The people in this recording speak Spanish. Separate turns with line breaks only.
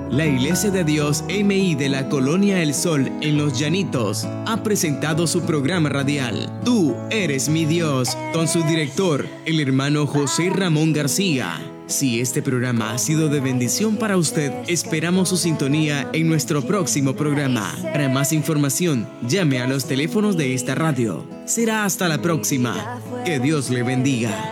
La Iglesia de Dios MI de la Colonia El Sol en Los Llanitos ha presentado su programa radial Tú eres mi Dios, con su director, el hermano José Ramón García. Si este programa ha sido de bendición para usted, esperamos su sintonía en nuestro próximo programa. Para más información, llame a los teléfonos de esta radio. Será hasta la próxima. Que Dios le bendiga.